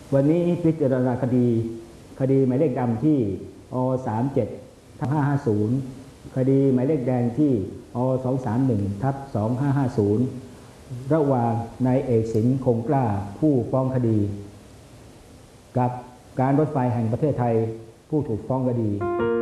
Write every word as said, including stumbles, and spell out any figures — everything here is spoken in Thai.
วันนี้พิจารณาคดีคดีหมายเลขดำที่อสามเจ็ดทับห้าห้าศูนย์คดีหมายเลขแดงที่อสองสามหนึ่งทับสองห้าห้าศูนย์ระหว่างนายเอกสินคงกล้าผู้ฟ้องคดีกับการรถไฟแห่งประเทศไทยผู้ถูกฟ้องคดี